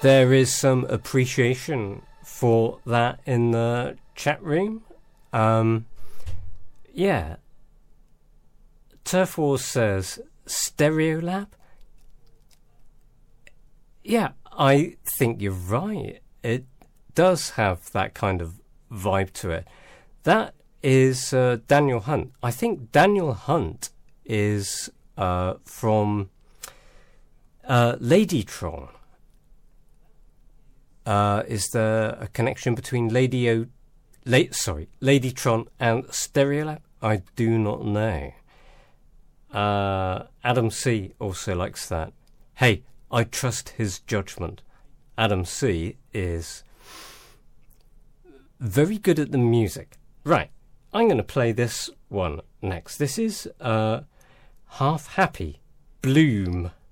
There is some appreciation for that in the chat room. Yeah. Turf Wars says Stereolab. Yeah, I think you're right. It does have that kind of vibe to it. That is Daniel Hunt. I think Daniel Hunt is from Ladytron. Is there a connection between Ladytron and Stereolab? I do not know. Adam C also likes that. Hey, I trust his judgment. Adam C is very good at the music. Right, I'm going to play this one next. This is Half Happy, Bloom.